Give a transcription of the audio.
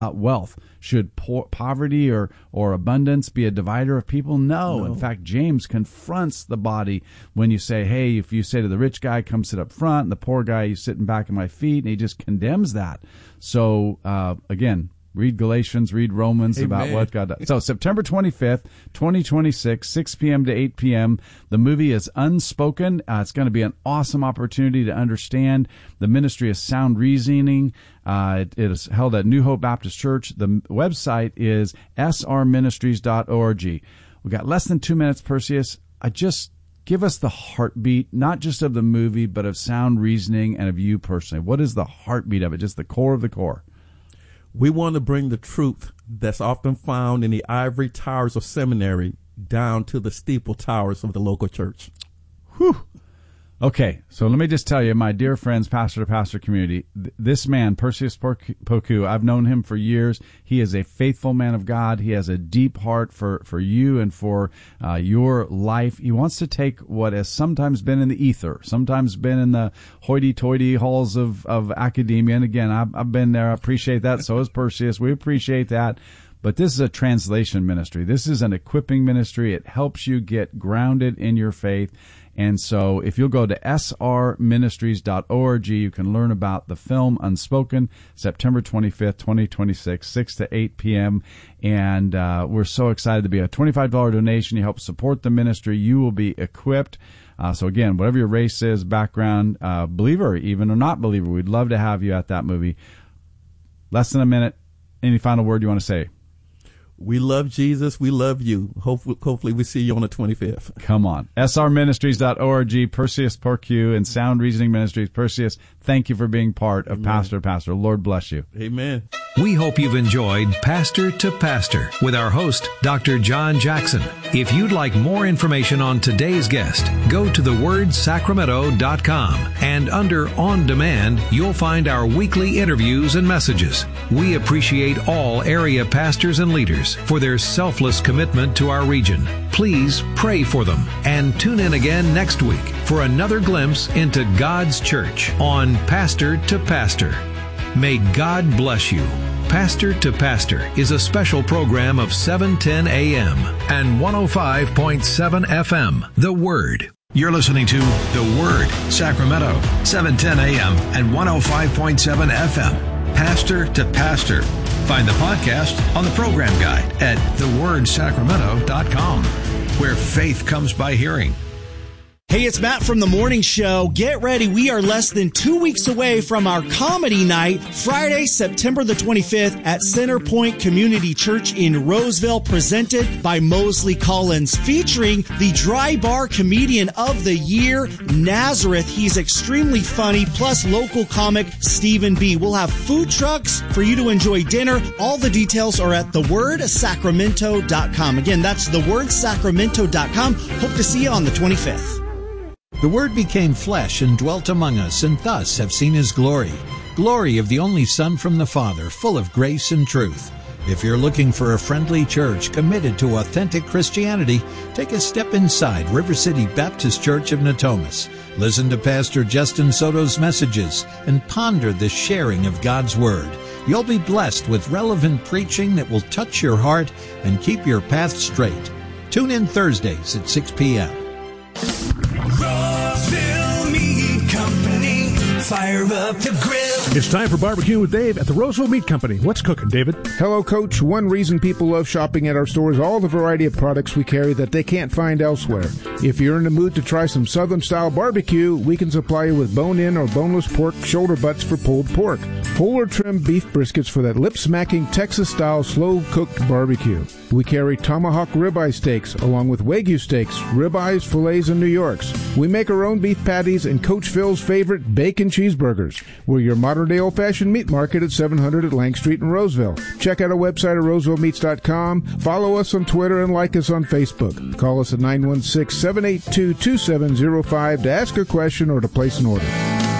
wealth. Should poverty or abundance be a divider of people? No. In fact, James confronts the body when you say, hey, if you say to the rich guy, come sit up front, and the poor guy, you sitting back at my feet, and he just condemns that. So, again, read Galatians, read Romans. Amen. About what God does. So September 25th, 2026, 6 p.m. to 8 p.m. The movie is Unspoken. It's going to be an awesome opportunity to understand the ministry of sound reasoning. It is held at New Hope Baptist Church. The website is srministries.org. We got less than 2 minutes, Perseus. Give us the heartbeat, not just of the movie, but of sound reasoning and of you personally. What is the heartbeat of it? Just the core of the core. We want to bring the truth that's often found in the ivory towers of seminary down to the steeple towers of the local church. Whew. Okay, so let me just tell you, my dear friends, pastor-to-pastor community, this man, Perseus Poku, I've known him for years. He is a faithful man of God. He has a deep heart for you and for your life. He wants to take what has sometimes been in the ether, sometimes been in the hoity-toity halls of academia. And again, I've been there. I appreciate that. So is Perseus. We appreciate that. But this is a translation ministry. This is an equipping ministry. It helps you get grounded in your faith. And so if you'll go to srministries.org, you can learn about the film Unspoken, September 25th, 2026, 6 to 8 p.m. And we're so excited to be a $25 donation. You help support the ministry. You will be equipped. So again, whatever your race is, background, believer even or not believer, we'd love to have you at that movie. Less than a minute. Any final word you want to say? We love Jesus. We love you. Hopefully we see you on the 25th. Come on. srministries.org, Perseus Poku, and Sound Reasoning Ministries. Perseus, thank you for being part of Pastor to Pastor. Lord bless you. Amen. We hope you've enjoyed Pastor to Pastor with our host, Dr. John Jackson. If you'd like more information on today's guest, go to thewordsacramento.com, and under On Demand, you'll find our weekly interviews and messages. We appreciate all area pastors and leaders for their selfless commitment to our region. Please pray for them and tune in again next week for another glimpse into God's church on Pastor to Pastor. May God bless you. Pastor to Pastor is a special program of 710 a.m. and 105.7 FM, The Word. You're listening to The Word, Sacramento, 710 a.m. and 105.7 FM. Pastor to Pastor. Find the podcast on the program guide at thewordsacramento.com, where faith comes by hearing. Hey, it's Matt from The Morning Show. Get ready. We are less than 2 weeks away from our comedy night, Friday, September the 25th at Centerpoint Community Church in Roseville, presented by Mosley Collins, featuring the Dry Bar Comedian of the Year, Nazareth. He's extremely funny, plus local comic Stephen B. We'll have food trucks for you to enjoy dinner. All the details are at thewordsacramento.com. Again, that's thewordsacramento.com. Hope to see you on the 25th. The Word became flesh and dwelt among us, and thus have seen His glory. Glory of the only Son from the Father, full of grace and truth. If you're looking for a friendly church committed to authentic Christianity, take a step inside River City Baptist Church of Natomas. Listen to Pastor Justin Soto's messages and ponder the sharing of God's Word. You'll be blessed with relevant preaching that will touch your heart and keep your path straight. Tune in Thursdays at 6 p.m. Roseville Meat Company, fire up the grill. It's time for Barbecue with Dave at the Roseville Meat Company. What's cooking, David? Hello, Coach. One reason people love shopping at our store is all the variety of products we carry that they can't find elsewhere. If you're in the mood to try some Southern-style barbecue, we can supply you with bone-in or boneless pork shoulder butts for pulled pork, whole or trimmed beef briskets for that lip-smacking Texas-style slow-cooked barbecue. We carry tomahawk ribeye steaks along with Wagyu steaks, ribeyes, fillets, and New Yorks. We make our own beef patties and Coach Phil's favorite bacon cheeseburgers. We're your modern-day old-fashioned meat market at 700 at Lang Street in Roseville. Check out our website at rosevillemeats.com. Follow us on Twitter and like us on Facebook. Call us at 916-782-2705 to ask a question or to place an order.